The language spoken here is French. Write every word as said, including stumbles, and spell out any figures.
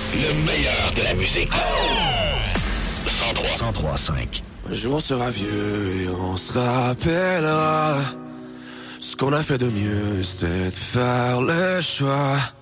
Le meilleur de la musique. cent trois. cent trois cinq. Un jour on sera vieux et on se rappellera. Ce qu'on a fait de mieux, c'était de faire le choix